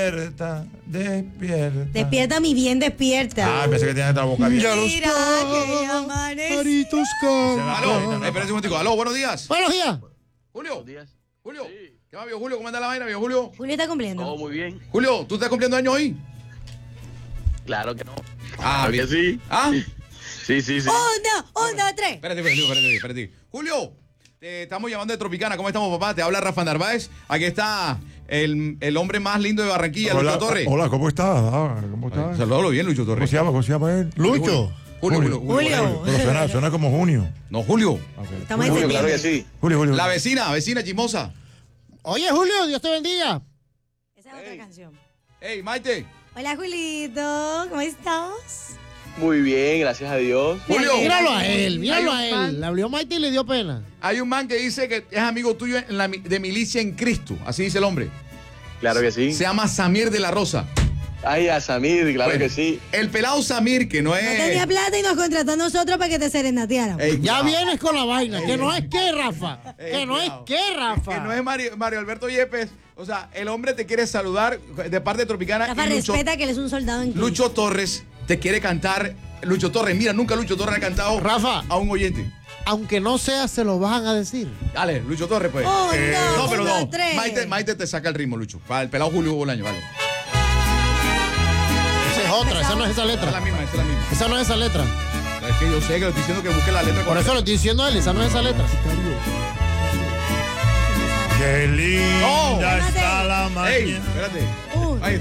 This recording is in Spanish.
Despierta, despierta. Despierta, mi bien, despierta. Ah, pensé que tenía otra boca bien. Mira que amanece. Aló, espérate un momentico. Aló, buenos días. Buenos días. Julio. Buenos días. Julio. Sí. ¿Qué más, viejo Julio? ¿Cómo anda la vaina, viejo Julio? Julio está cumpliendo. Todo muy bien. Julio, ¿tú estás cumpliendo años hoy? Claro que no. Ah, Claro que bien. sí. ¿Ah? Sí, sí, sí. Uno, tres. Espérate. Julio, te estamos llamando de Tropicana. ¿Cómo estamos, papá? Te habla Rafa Narváez. Aquí está el hombre más lindo de Barranquilla, Lucho Torres. Hola, ¿cómo estás? ¿Cómo estás? Saludalo bien, Lucho Torres. ¿Cómo se llama él? Lucho. Julio. Pero suena como junio. No, Julio. Estamos en Julio, claro que septiembre. sí. Julio. La vecina chismosa. Oye, Julio, Dios te bendiga. Esa es otra canción. Hey, Maite. Hola, Julito. ¿Cómo estás? Muy bien, gracias a Dios. Julio. Míralo a él. Hay un Le habló Maite y le dio pena. Hay un man que dice que es amigo tuyo de milicia en Cristo. Así dice el hombre. Claro que sí. Se llama Samir de la Rosa. Ay, a Samir, claro Bueno, que sí. El pelado Samir, que no es... No tenía plata y nos contrató a nosotros para que te serenateáramos. Ey, Ya cuidado. vienes con la vaina. Que no es que, Rafa. Que no es cuidado. que, Rafa. Que no es Mario Alberto Yepes. O sea, el hombre te quiere saludar de parte de Tropicana. Rafa, y Lucho, respeta que él es un soldado en Cristo. Lucho Torres te quiere cantar. Lucho Torres, mira, nunca Lucho Torres ha cantado Rafa. a un oyente. Aunque no sea, se lo van a decir. Dale, Lucho Torres, pues. Uno, pero uno, no. tres. Maite te saca el ritmo, Lucho. Para el pelado Julio Bolaño, vale. Esa es otra, esa no es esa Esa es la letra. misma, esa es la misma. Esa no es esa letra. Es que yo sé que le estoy diciendo que busque la letra Por eso lo estoy diciendo a él, esa no es esa letra. Qué linda No. está la Ey, mañana. espérate. Uno. Ay,